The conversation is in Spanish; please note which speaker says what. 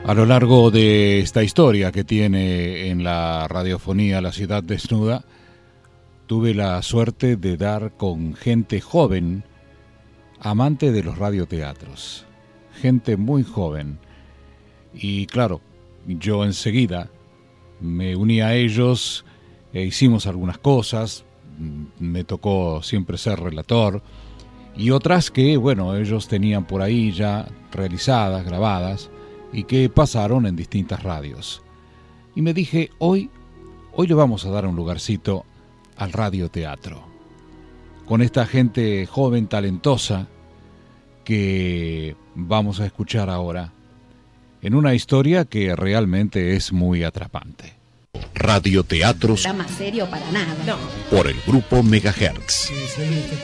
Speaker 1: A lo largo de esta historia que tiene en la radiofonía La Ciudad Desnuda, tuve la suerte de dar con gente joven, amante de los radioteatros, gente muy joven. Y claro, yo enseguida me uní a ellos e hicimos algunas cosas. Me tocó siempre ser relator y otras que, bueno, ellos tenían por ahí ya realizadas, grabadas, y que pasaron en distintas radios. Y me dije, hoy le vamos a dar un lugarcito al radioteatro, con esta gente joven, talentosa, que vamos a escuchar ahora, en una historia que realmente es muy atrapante.
Speaker 2: Radioteatros.
Speaker 3: Drama serio para nada.
Speaker 2: No. Por el grupo Megahertz.